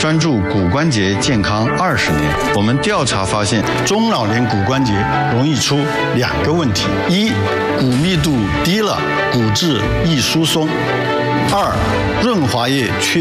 专注骨关节健康20年。我们调查发现，中老年骨关节容易出2个问题：一，骨密度低了，骨质易疏松；二，润滑液缺。